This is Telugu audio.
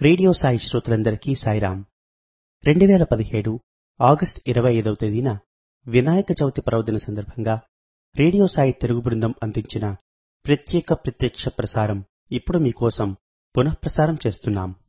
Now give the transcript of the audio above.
రేడియో సాయి శ్రోతలందరికీ సాయిరాం. 2017 ఆగస్టు 25వ తేదీన వినాయక చవితి పర్వదిన సందర్భంగా రేడియో సాయి తెలుగు బృందం అందించిన ప్రత్యక్ష ప్రసారం ఇప్పుడు మీకోసం పునఃప్రసారం చేస్తున్నాం.